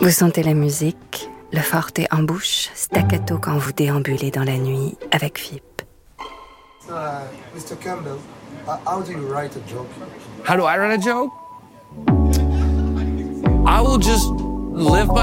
Vous sentez la musique, le forte en bouche, staccato quand vous déambulez dans la nuit avec FIP. Mr. Campbell, how do you write a joke? How do I write a joke? I will just live by